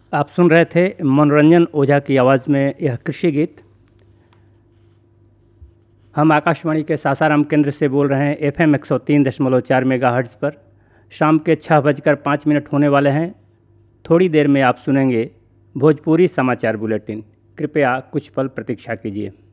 आप सुन रहे थे मनोरंजन ओझा की आवाज़ में यह कृषि गीत। हम आकाशवाणी के सासाराम केंद्र से बोल रहे हैं FM 103.4 मेगाहर्ट्ज़ पर। शाम के 6:05 होने वाले हैं। थोड़ी देर में आप सुनेंगे भोजपुरी समाचार बुलेटिन। कृपया कुछ पल प्रतीक्षा कीजिए।